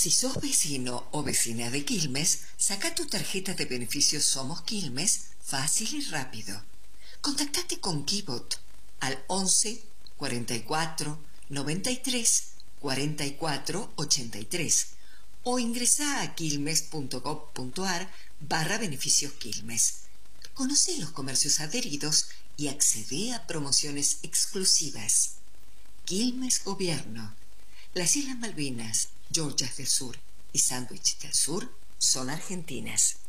Si sos vecino o vecina de Quilmes, saca tu tarjeta de beneficios Somos Quilmes fácil y rápido. Contactate con Kibot al 11 44 93 44 83 o ingresá a quilmes.gov.ar/beneficios Quilmes. Conoce los comercios adheridos y accede a promociones exclusivas. Quilmes Gobierno. Las Islas Malvinas, Georgias del Sur y Sándwich del Sur son argentinas.